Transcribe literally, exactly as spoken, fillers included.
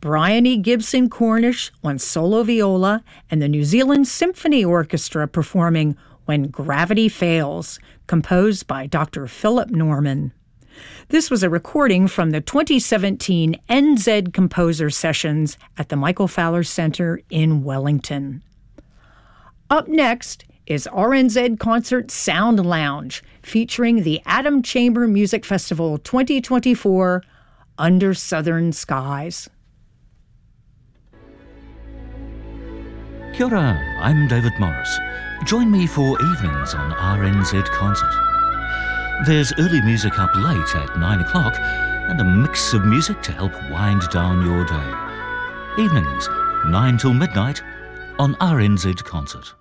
Brian E. Gibson Cornish on solo viola, and the New Zealand Symphony Orchestra performing When Gravity Fails, composed by Doctor Philip Norman. This was a recording from the twenty seventeen N Z Composer Sessions at the Michael Fowler Center in Wellington. Up next is R N Z Concert Sound Lounge, featuring the Atom Chamber Music Festival twenty twenty-four, Under Southern Skies. Kia ora, I'm David Morris. Join me for evenings on R N Z Concert. There's early music up late at nine o'clock and a mix of music to help wind down your day. Evenings, nine till midnight on R N Z Concert.